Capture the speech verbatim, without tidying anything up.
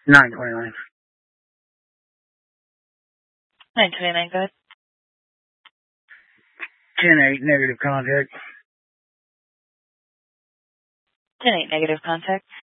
nine twenty-nine. nine twenty-nine, go ahead. ten eight, negative contact. ten eight, negative contact.